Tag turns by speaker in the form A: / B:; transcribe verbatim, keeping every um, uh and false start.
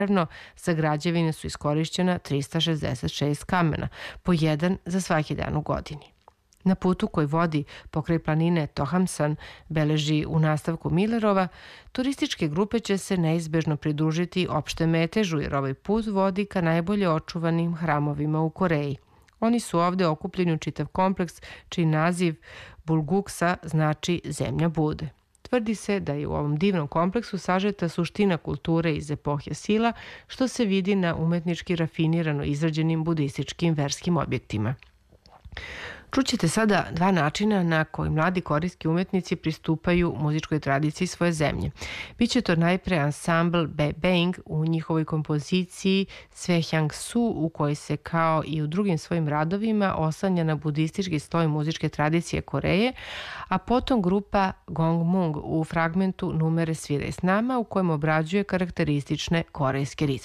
A: Naravno, za građevine su iskorišćena trista šezdeset šest kamena, po jedan za svaki dan u godini. Na putu koji vodi pokraj planine Tohamsan, beleži u nastavku Millerova, turističke grupe će se neizbežno pridružiti opštem metežu jer ovaj put vodi ka najbolje očuvanim hramovima u Koreji. Oni su ovde okupljeni u čitav kompleks čiji naziv Bulguksa znači zemlja Bude. Tvrdi se da je u ovom divnom kompleksu sažeta suština kulture iz epohe Sila, što se vidi na umetnički rafinirano izrađenim budističkim verskim objektima. Čućete sada dva načina na koji mladi korejski umetnici pristupaju muzičkoj tradiciji svoje zemlje. Biće to najpre ansambl Bebeng u njihovoj kompoziciji Svehyang Su, u kojoj se kao i u drugim svojim radovima oslanja na budistički sloj muzičke tradicije Koreje, a potom grupa Gongmung u fragmentu Numere sviraj s nama, u kojem obrađuje karakteristične korejske ritme.